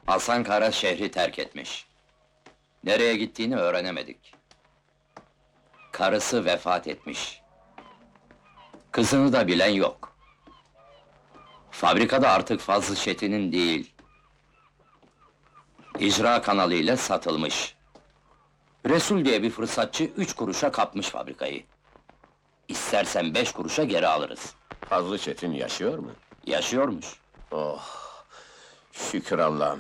Hasan Kara şehri terk etmiş. Nereye gittiğini öğrenemedik. Karısı vefat etmiş. Kızını da bilen yok. Fabrikada artık Fazlı Çetin'in değil, icra kanalıyla satılmış. Resul diye bir fırsatçı 3 kuruşa kapmış fabrikayı. İstersen 5 kuruşa geri alırız. Fazlı Çetin yaşıyor mu? Yaşıyormuş. Oh, şükür Allah'ım.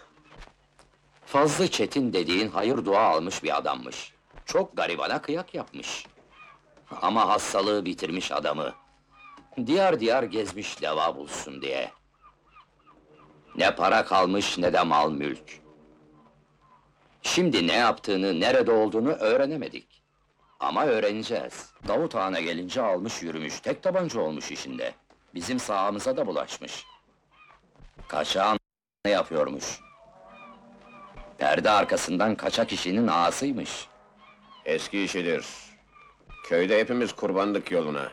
Fazlı Çetin dediğin hayır dua almış bir adammış. Çok garibana kıyak yapmış. Ama hastalığı bitirmiş adamı. Diyar diyar gezmiş deva bulsun diye. Ne para kalmış ne de mal mülk. Şimdi ne yaptığını, nerede olduğunu öğrenemedik. Ama öğreneceğiz. Davut Ağa'na gelince almış yürümüş, tek tabanca olmuş işinde. Bizim sahamıza da bulaşmış. Kaçağın yapıyormuş. Perde arkasından kaçak işinin ağasıymış. Eski işidir. Köyde hepimiz kurbandık yoluna.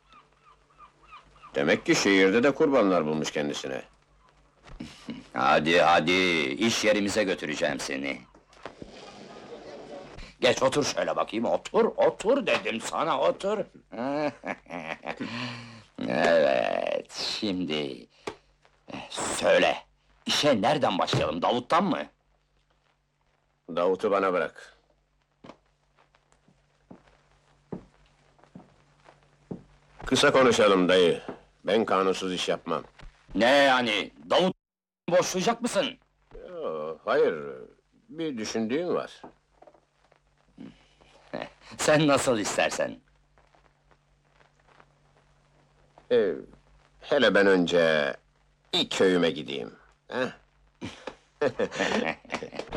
Demek ki şehirde de kurbanlar bulmuş kendisine. Hadi hadi, iş yerimize götüreceğim seni. Geç otur şöyle bakayım, otur dedim sana, otur. Evet, şimdi... Söyle, işe nereden başlayalım, Davut'tan mı? Davut'u bana bırak. Kısa konuşalım dayı. Ben kanunsuz iş yapmam. Ne yani, Davut boşlayacak mısın? Yo, hayır, bir düşündüğüm var. Sen nasıl istersen. Hele ben önce ilk köyüme gideyim. Heh?